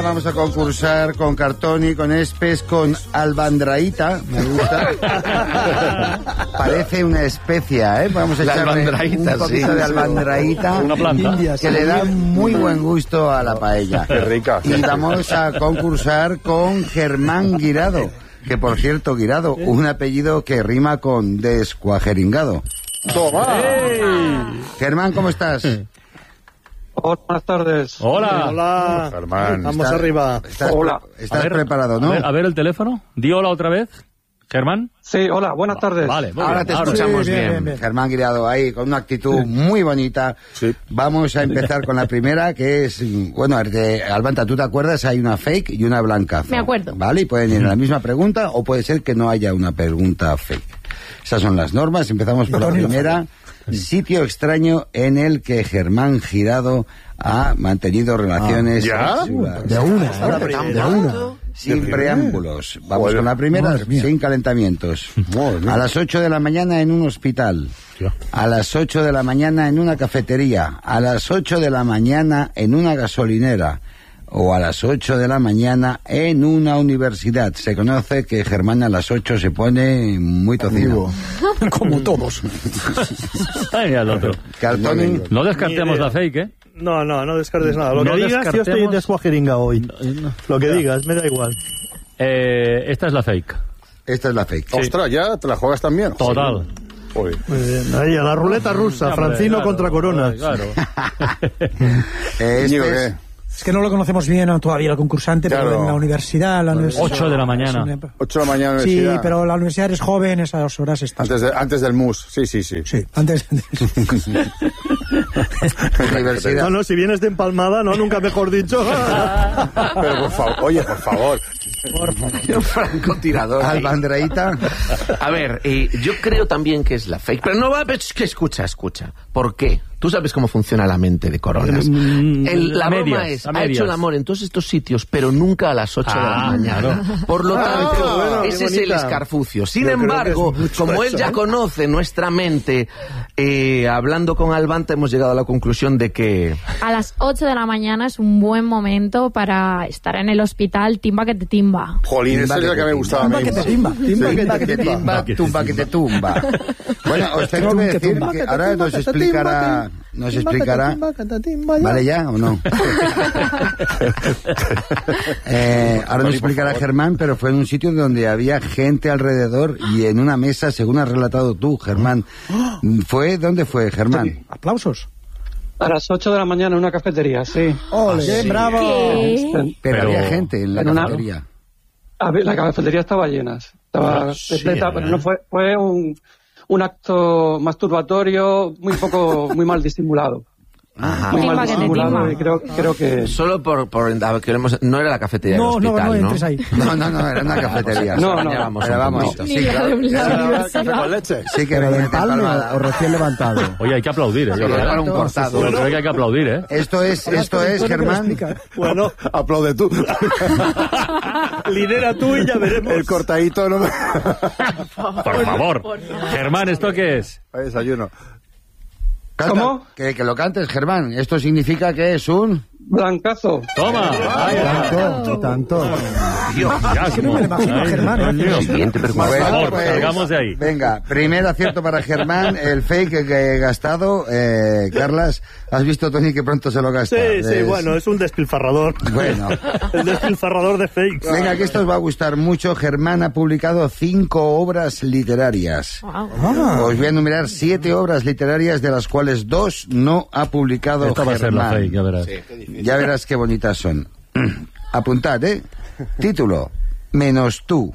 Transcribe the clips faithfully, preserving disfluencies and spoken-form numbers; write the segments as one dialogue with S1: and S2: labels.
S1: Vamos a concursar con Cartoni, con Espes, con albandraíta. Me gusta. Parece una especia, ¿eh? Vamos a echarle un poquito sí, de albandraíta.
S2: Una planta.
S1: Que le da muy buen gusto a la paella.
S3: Qué rica.
S1: Y vamos a concursar con Germán Guirado. Que, por cierto, Guirado, un apellido que rima con descuajeringado.
S3: ¡Toma!
S1: ¡Hey! Germán, ¿cómo estás?
S4: Hola, buenas tardes.
S2: Hola.
S3: Hola. Germán.
S5: Vamos
S1: ¿Estás,
S5: arriba.
S1: Estás,
S4: Hola.
S1: ¿Estás
S2: ver,
S1: preparado, no?
S2: A ver, a ver el teléfono. Di hola otra vez, Germán.
S4: Sí, hola, buenas tardes.
S2: Vale, muy
S1: Ahora
S2: bien.
S1: te
S2: Ahora
S1: escuchamos
S5: sí,
S1: bien,
S5: bien, bien, bien.
S1: Germán Guirado, ahí con una actitud muy bonita.
S3: Sí.
S1: Vamos a empezar con la primera, que es, bueno, de, Albanta, ¿tú te acuerdas? Hay una fake y una blancazo.
S6: Me acuerdo.
S1: Vale, y pueden ir a la misma pregunta o puede ser que no haya una pregunta fake. Esas son las normas. Empezamos por la primera. Sitio extraño en el que Germán Guirado ha mantenido relaciones
S3: ¿Ya?
S1: sexuales.
S5: De una, ¿eh? De una.
S1: Sin preámbulos. Vamos
S3: Joder.
S1: con la primera,
S5: Madre mía.
S1: sin calentamientos. A las ocho de la mañana en un hospital. A las ocho de la mañana en una cafetería. A las ocho de la mañana en una gasolinera. O a las ocho de la mañana en una universidad. Se conoce que Germán a las ocho se pone muy tocido.
S5: Como todos.
S2: Ay, al otro.
S1: Cartoni,
S2: No descartemos la fake, ¿eh?
S5: No, no, no descartes nada. Lo
S2: No
S5: que digas, yo estoy
S2: descartemos-
S5: de Suajeringa hoy. Lo que digas, me da igual.
S2: Eh, esta es la fake.
S1: esta es la fake.
S3: Ostras, ¿ya te la juegas también?
S2: Total.
S3: Joder.
S5: Muy bien. Ahí, a la ruleta rusa,
S2: Hombre,
S5: Francino
S2: claro,
S5: contra Corona.
S2: Claro.
S1: Eh,
S3: Íñigo,
S1: este es-
S3: ¿qué?
S7: Es que no lo conocemos bien ¿no? todavía el concursante,
S3: Claro.
S7: pero en la universidad... La universidad
S2: Ocho de la mañana.
S7: es una-
S3: Ocho de la mañana
S7: Sí,
S3: universidad.
S7: pero la universidad es joven, esas horas están...
S3: Antes, de- antes del mus, sí, sí, sí.
S7: Sí, antes...
S1: universidad.
S5: No, no, si vienes de empalmada, no, nunca mejor dicho.
S3: Pero por favor, oye, por favor.
S8: Francotirador.
S1: Albandraíta.
S8: A ver, eh, yo creo también que es la fake, pero no va, pero es que escucha, escucha. ¿Por qué? Tú sabes cómo funciona la mente de Coronas. El, la
S2: a
S8: broma
S2: medias,
S8: es,
S2: a
S8: ha
S2: medias.
S8: hecho el amor en todos estos sitios, pero nunca a las ocho de la
S2: Ah,
S8: mañana.
S2: claro.
S8: Por lo
S5: Ah,
S8: tanto,
S5: qué bueno, qué
S8: ese es el
S5: bonita.
S8: escarfucio. Sin
S5: Yo creo
S8: embargo,
S5: que es mucho
S8: como él
S5: eso,
S8: ya
S5: ¿eh?
S8: conoce nuestra mente, eh, hablando con Albanta hemos llegado a la conclusión de que...
S6: A las ocho de la mañana es un buen momento para estar en el hospital, timba que te timba.
S3: Jolín, esa es la que me gustaba a mí.
S7: Timba que te timba.
S5: Timba que
S1: Timba
S5: te
S1: que te
S5: timba.
S1: timba, tumba que te tumba. Bueno, os tengo que decir que ahora nos explicará, nos explicará, ¿vale ya o no? eh, ahora nos explicará Germán, pero fue en un sitio donde había gente alrededor y en una mesa, según has relatado tú, Germán. ¿Fue? ¿Dónde fue, Germán?
S7: Aplausos.
S4: A las ocho de la mañana en una cafetería, sí.
S7: ¡Ole, bravo!
S6: ¿Qué?
S1: Pero,
S2: Pero-
S1: había gente en la
S4: en una-
S1: cafetería.
S4: A ver, la cafetería estaba llena. Estaba repleta, pero no fue, fue un, un acto masturbatorio muy poco, muy mal disimulado.
S8: Ajá.
S4: Muy
S6: Timba
S4: mal
S6: que te
S4: disimulado
S6: timba.
S4: y creo, creo que...
S8: Solo por... por a ver, que hemos- no era la cafetería
S7: No,
S8: del
S7: no,
S8: hospital,
S7: no
S8: ¿no?
S7: entres ahí.
S1: No, no, no, era una cafetería.
S4: No, no.
S8: Ya vamos
S1: Pero
S8: un
S1: vamos,
S8: poquito.
S1: sí,
S6: Ni la
S1: claro.
S6: de la
S5: Café
S6: universidad.
S5: con leche.
S1: Sí que
S5: ¿Pero
S1: venía
S5: de empalme
S1: empalmada.
S5: o recién levantado?
S2: Oye, hay que aplaudir, ¿eh?
S1: Sí,
S2: Yo creo-
S1: para un cortado.
S2: Yo creo que hay que aplaudir, ¿eh?
S1: Esto es, esto es, Germán.
S5: Bueno,
S3: Aplaude tú.
S5: lidera tú y ya veremos.
S3: El cortadito no me...
S2: Por favor. Germán, ¿esto qué es?
S3: Hay desayuno.
S1: Canta,
S4: ¿Cómo?
S1: Que, que lo cantes, Germán. Esto significa que es un...
S4: Blancazo.
S2: Toma. Ay,
S5: Tanto, tanto.
S2: ya,
S7: que no me lo imagino a Germán, ¿eh?
S2: Coño.
S8: Siguiente pregunta.
S2: Por
S1: Bueno,
S2: favor,
S1: pues,
S2: salgamos de ahí.
S1: Venga, primer acierto para Germán, el fake que he gastado. Eh, Carlas, ¿has visto, Tony, que pronto se lo gasta?
S5: Sí, sí,
S1: Es-
S5: bueno, es un despilfarrador.
S1: Bueno.
S5: El despilfarrador de fakes.
S1: Venga, que esto os va a gustar mucho. Germán ha publicado cinco obras literarias.
S6: Wow.
S1: Os voy a enumerar siete obras literarias, de las cuales dos no ha publicado
S2: Esta va a ser la
S1: Germán.
S2: fake, ya verás.
S1: Ya verás qué bonitas son. Apuntad, ¿eh? Título: Menos tú.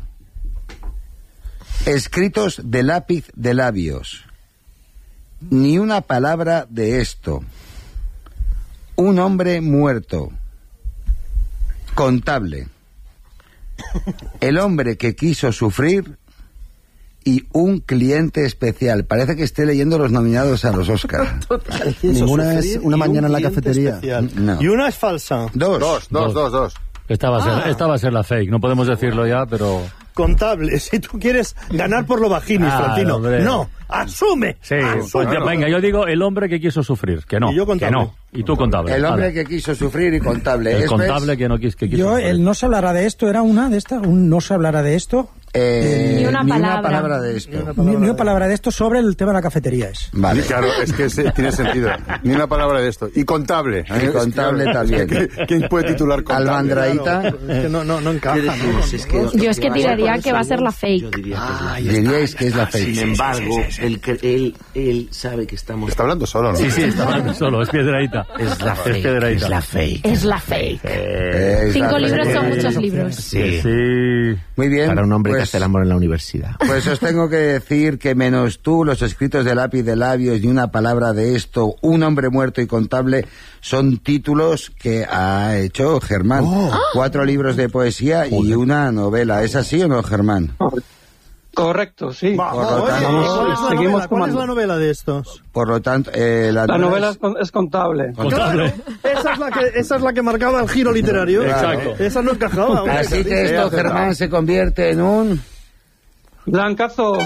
S1: Escritos de lápiz de labios. Ni una palabra de esto. Un hombre muerto. Contable. El hombre que quiso sufrir. Y un cliente especial. Parece que esté leyendo los nominados a los Oscars.
S5: Ninguna es una mañana en la cafetería.
S1: No.
S5: Y una es falsa.
S1: Dos.
S3: Dos, dos, dos, dos.
S2: Esta va, a ser, esta va a ser la fake. No podemos decirlo ya, pero...
S5: contable. Si tú quieres ganar por lo bajinis,
S2: Ah,
S5: Francino.
S2: hombre.
S5: No, asume.
S2: Sí,
S5: asume.
S2: pues ya, venga, yo digo el hombre que quiso sufrir, que no,
S5: Y yo
S2: que
S5: contable.
S2: no. Y tú contable.
S1: El hombre
S2: Vale.
S1: que quiso sufrir y contable.
S2: El
S1: ¿Es,
S2: contable
S1: ves?
S2: que no, quis, que quiso
S7: Yo,
S2: sufrir.
S7: el no se hablará de esto, era una de estas, un no se hablará de esto.
S1: Eh,
S6: Ni una palabra.
S1: palabra de esto.
S7: Ni, ni una palabra de esto sobre el tema de la cafetería es.
S1: Vale.
S3: Claro, es que se- tiene sentido. Ni una palabra de esto. Y contable.
S1: Y contable
S3: Claro,
S1: también.
S3: ¿Quién- ¿Quién puede titular contable?
S1: Almandraíta.
S5: Claro, es que no, no, no encaja. ¿no?
S6: Yo es que tiraría que va a ser la fake.
S8: Yo diría que es la
S1: Diríais que es la fake.
S8: Sin embargo, él, cre- él, él sabe que estamos...
S3: Está hablando solo, ¿no?
S2: Sí, sí, está hablando solo, es Piedraíta.
S8: Es la fake,
S2: Piedraíta.
S8: es la fake.
S6: Es la fake.
S1: Es
S6: Cinco
S1: la
S6: libros
S1: fake.
S6: son muchos libros.
S8: Sí.
S2: Sí.
S1: Muy bien.
S8: Para un hombre que
S1: pues-
S8: hace el amor en la universidad.
S1: Pues os tengo que decir que menos tú, los escritos de lápiz de labios, ni una palabra de esto, un hombre muerto y contable, son títulos que ha hecho Germán. Cuatro libros de poesía y una novela. ¿Es así o no, Germán?
S4: Correcto, sí.
S1: Por lo
S5: Oye,
S1: tanto,
S5: ¿cuál es la
S4: seguimos
S5: novela? ¿Cuál es
S4: tomando.
S5: la novela de estos?
S1: por lo tanto eh, la,
S4: La novela es, con- es contable.
S2: Contable.
S5: Esa es la que, esa es la que marcaba el giro literario.
S2: Exacto.
S5: Esa no encajaba. hombre.
S1: Así que esto, Germán, se convierte en un...
S4: Blancazo.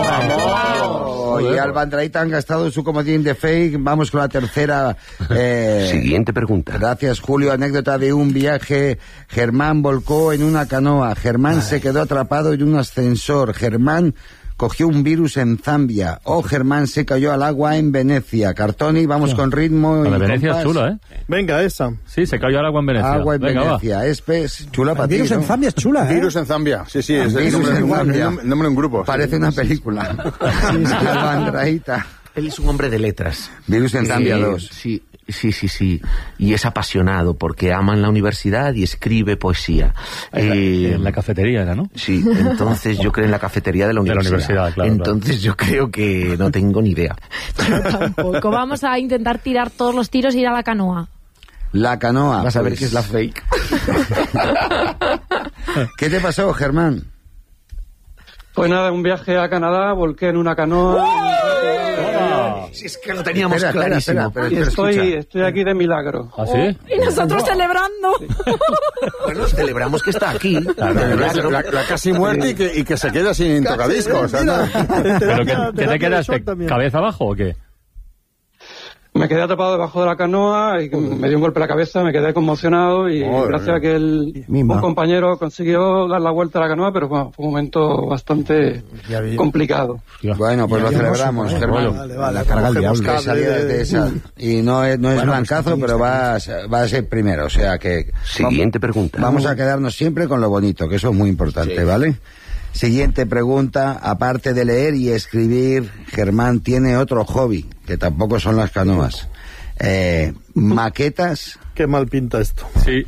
S1: Oh, y Albandraíta han gastado su comodín de fake. Vamos con la tercera. eh,
S9: Siguiente pregunta.
S1: Gracias, Julio. Anécdota de un viaje. Germán volcó en una canoa. Germán se quedó atrapado en un ascensor. Germán cogió un virus en Zambia. O Germán se cayó al agua en Venecia. Cartoni, vamos con ritmo.
S2: La
S1: y
S2: de Venecia es
S1: compás.
S2: chula, ¿eh?
S5: Venga, esa.
S2: Sí, se cayó al agua en Venecia.
S1: Agua en
S2: Venga, va.
S1: Venecia. Espes, chula para
S7: El
S1: ti,
S7: virus
S1: ¿no?
S7: en Zambia es chula, ¿eh?
S3: Virus en Zambia. Sí, sí, es el
S1: Virus
S3: nombre,
S1: en
S3: el nombre-
S1: Zambia.
S3: el nombre- el nombre de un grupo.
S1: Parece una película. Albandraíta.
S8: Él es un hombre de letras.
S1: Virus en Zambia
S8: Eh,
S1: dos.
S8: Sí, sí, sí, sí. Y es apasionado porque ama en la universidad y escribe poesía.
S2: En la,
S8: Eh,
S2: en la cafetería era, ¿no?
S8: Sí, entonces yo creo en la cafetería de la
S2: De la
S8: universidad.
S2: universidad, claro,
S8: Entonces yo creo que no tengo ni idea.
S6: Yo tampoco. Vamos a intentar tirar todos los tiros e ir a la canoa.
S1: La canoa.
S8: Vas a ver
S1: pues.
S8: que es la fake.
S1: ¿Qué te pasó, Germán?
S4: Pues nada, un viaje a Canadá, volqué en una canoa.
S8: Si es que lo teníamos
S1: Espera, espera,
S8: clarísimo.
S1: espera, pero-
S4: Y
S1: pero
S4: estoy,
S1: escucha.
S4: estoy aquí de milagro.
S2: ¿Ah, sí?
S6: Y nosotros celebrando.
S8: Bueno, celebramos que está aquí.
S3: La, la- la casi muerte y que, y que se queda sin tocadiscos. o sea, no-
S2: ¿Pero qué, qué te
S5: terapia de
S2: quedaste?
S5: shock también.
S2: ¿Cabeza abajo o qué?
S4: Me quedé atrapado debajo de la canoa y me dio un golpe en la cabeza, me quedé conmocionado y
S3: Joder.
S4: gracias a que el,
S5: Mima.
S4: un compañero consiguió dar la vuelta a la canoa, pero bueno, fue un momento bastante complicado.
S1: Bueno, pues lo celebramos, Germán.
S5: Vale, vale, carga el
S3: Cogemos
S5: diablo.
S1: Que salías de esa. Y no es, no es blancazo, pero va a, ser- va a ser primero. O sea que.
S9: Siguiente pregunta.
S1: Vamos a quedarnos siempre con lo bonito, que eso es muy importante, ¿vale? Siguiente pregunta. Aparte de leer y escribir, Germán tiene otro hobby, que tampoco son las canoas. Eh, maquetas,
S5: Qué mal pinta esto.
S2: Sí.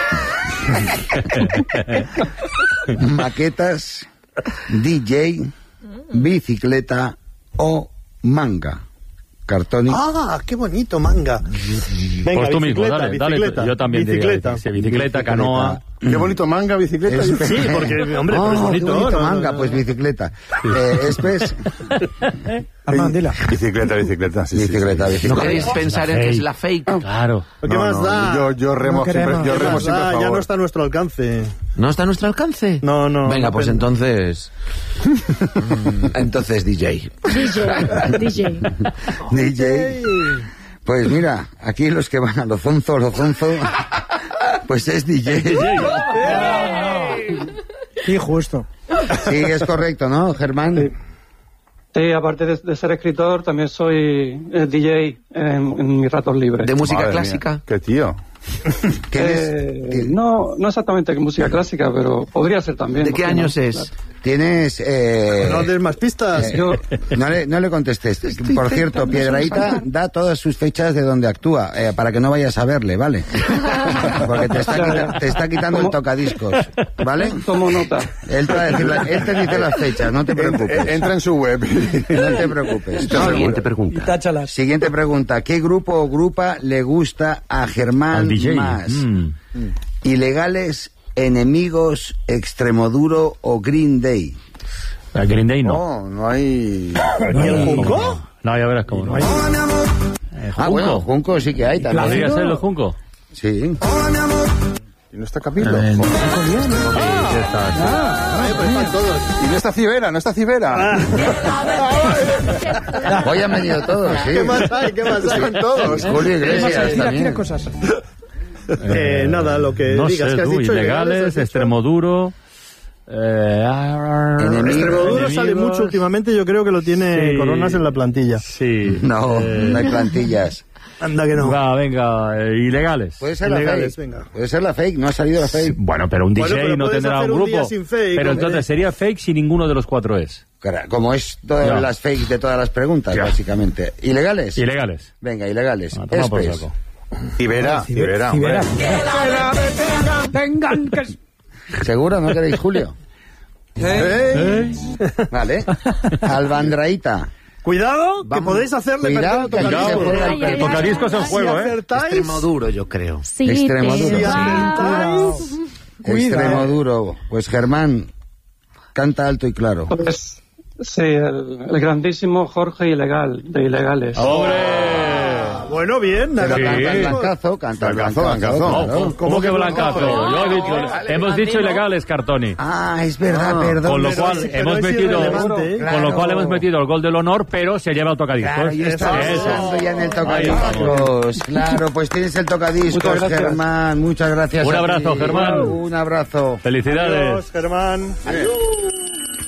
S1: maquetas, D J, bicicleta o manga. Cartoni.
S5: ¡Ah, qué bonito, manga! Venga,
S2: Pues tú mismo,
S5: bicicleta,
S2: dale, dale.
S5: bicicleta,
S2: Yo también
S5: bicicleta.
S2: diría. Sí, bicicleta, canoa.
S3: Qué bonito manga, bicicleta.
S1: Es-
S5: Sí, porque, hombre,
S1: Oh,
S5: pero es
S1: qué
S5: bonito.
S1: bonito
S5: ¿no?
S1: manga,
S5: No,
S1: pues
S5: no.
S1: bicicleta. Eh, Espes,
S7: Armand, dila.
S3: Bicicleta, bicicleta. Sí, sí,
S1: bicicleta,
S3: sí.
S8: ¿No
S1: bicicleta.
S8: queréis pensar en que es la fake?
S2: Claro.
S5: ¿Qué
S3: No,
S5: más
S3: no,
S5: da?
S3: Yo, yo remo
S7: No
S3: siempre,
S7: queremos.
S3: yo
S5: ¿Qué
S3: remo
S5: más
S3: siempre a
S5: da? Ya
S3: favor.
S5: no está a nuestro alcance.
S8: ¿No está a nuestro alcance?
S5: No, no.
S8: Venga, pues
S5: depende.
S8: entonces... Mm, entonces D J.
S6: D J. D J.
S1: D J. Pues mira, aquí los que van a lo zonzo, lo zonzo, pues es D J.
S7: Sí, justo.
S1: Sí, es correcto, ¿no, Germán?
S4: Sí, aparte de, de ser escritor, también soy eh, D J en, en mis ratos libres.
S8: ¿De música
S3: Madre
S8: clásica?
S3: mía, Qué tío.
S1: ¿Tienes-
S4: Eh,
S1: ti-
S4: no, no exactamente música clásica, pero podría ser también.
S8: ¿De qué
S4: ¿por qué no?
S8: años es?
S1: Tienes... Eh,
S5: No des más pistas.
S1: eh,
S4: Yo-
S1: no, le, no le contestes. Por cierto, Piedraíta da todas sus fechas de donde actúa, eh, para que no vayas a verle, ¿vale? Porque te está, quita- te está quitando el tocadiscos, ¿vale?
S4: Tomo nota.
S1: Él te, va a decir la- él te dice las fechas, no te preocupes.
S3: Eh, Entra en su web.
S1: No te preocupes.
S9: Siguiente
S7: Y
S9: pregunta.
S7: táchalas.
S1: Siguiente pregunta. ¿Qué grupo o grupa le gusta a Germán
S2: Al D J.
S1: más?
S2: Mm.
S1: ¿Ilegales, Enemigos, Extremoduro o Green Day?
S2: La Green Day no.
S3: No, no hay...
S5: ¿Y el Junco?
S2: No, ya verás cómo no. Eh,
S1: Ah, bueno, Junco sí que hay también.
S2: ¿Podría ser el Junco?
S1: Sí.
S3: ¿Y no está Capito?
S2: Eh, no.
S3: Ah,
S5: Ah, pues están todos.
S3: y no está Cibera, no está Cibera.
S1: Hoy han venido todos, sí.
S5: ¿Qué más hay? ¿Qué más hay?
S3: Están todos.
S1: Julio Iglesias
S7: Tira, tira
S1: también.
S7: cosas.
S5: Eh, nada, lo que
S2: No
S5: digas.
S2: sé,
S5: ¿Qué has
S2: tú,
S5: dicho?
S2: ilegales,
S5: ¿has dicho?
S2: Extremoduro... Eh,
S5: Extremoduro sale
S2: enemigos.
S5: mucho últimamente, yo creo que lo tiene
S2: Sí.
S5: Coronas en la plantilla.
S2: Sí.
S1: No,
S2: eh,
S1: no hay plantillas.
S5: Anda que no.
S2: Va, venga, eh, ilegales.
S1: Puede ser la
S5: Ilegales,
S1: fake.
S5: venga.
S1: Puede ser la fake, no ha salido la fake.
S2: Bueno, pero un D J
S5: Bueno, pero
S2: no
S5: puedes
S2: tendrá
S5: hacer
S2: un
S5: un día
S2: grupo.
S5: sin fake,
S2: pero
S5: hombre.
S2: entonces sería fake si ninguno de los cuatro es.
S1: Cara, como es todas
S2: Ya.
S1: las fake de todas las preguntas,
S2: Ya.
S1: básicamente. ¿Ilegales?
S2: Ilegales.
S1: Venga, ilegales.
S2: Ah, toma por
S1: Espes.
S2: saco.
S3: Cibera, Cibera, hombre.
S7: Cibera. Vengan, que...
S1: ¿Seguro? ¿No queréis Julio?
S2: ¿Eh?
S1: Vale. Albandraíta.
S5: Cuidado, que
S1: Vamos.
S5: podéis hacerle
S1: Cuidado,
S5: perder
S1: que
S5: el
S1: aquí se
S5: tocadiscos.
S1: juega el
S6: Ay, ay,
S2: El tocadiscos en
S5: Si
S2: juego, ¿eh?
S5: acertáis,
S8: Extremoduro, yo creo.
S6: Sí,
S1: Extremoduro.
S6: te
S5: si
S6: va.
S5: acertáis,
S1: Extremo duro. Pues Germán, canta alto y claro.
S4: Pues, sí, el, el grandísimo Jorge Ilegal, de Ilegales.
S2: ¡Hombre!
S5: bueno, bien.
S1: Pero
S2: Sí.
S1: canta el blancazo, canta el
S3: Blancazo,
S1: blancazo.
S3: blancazo.
S1: claro.
S2: ¿Cómo que blancazo? Yo he dicho, hemos dicho ilegales, Cartoni.
S1: Ah, es verdad, perdón.
S2: Con lo
S5: pero
S2: cual
S5: es- pero
S2: hemos
S5: es
S2: metido,
S5: irrelevante, ¿eh?
S2: con lo cual
S1: Claro.
S2: hemos metido el gol del honor, pero se lleva el tocadiscos.
S1: Claro, yo estaba
S2: Eso.
S1: pensando ya en el
S2: Ahí estamos.
S1: tocadiscos. Claro, pues tienes el tocadiscos,
S4: Muchas gracias.
S1: Germán. Muchas gracias.
S2: Un
S1: a ti.
S2: abrazo, Germán.
S1: Un abrazo.
S2: Felicidades.
S5: Adiós, Germán.
S1: Adiós.